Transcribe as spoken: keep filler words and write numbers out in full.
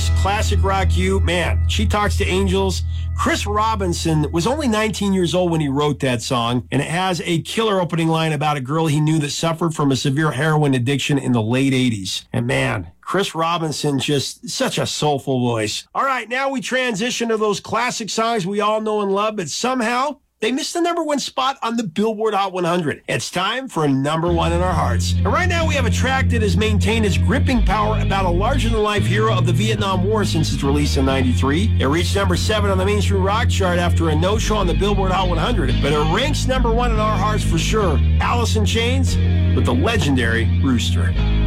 Doors, classic rock you. Man, She Talks to Angels. Chris Robinson was only nineteen years old when he wrote that song, and it has a killer opening line about a girl he knew that suffered from a severe heroin addiction in the late eighties. And man, Chris Robinson, just such a soulful voice. All right, now we transition to those classic songs we all know and love, but somehow they missed the number one spot on the Billboard Hot one hundred. It's time for number one in our hearts. And right now we have a track that has maintained its gripping power about a larger-than-life hero of the Vietnam War since its release in ninety-three. It reached number seven on the mainstream rock chart after a no-show on the Billboard Hot one hundred, but it ranks number one in our hearts for sure. Alice in Chains with the legendary Rooster.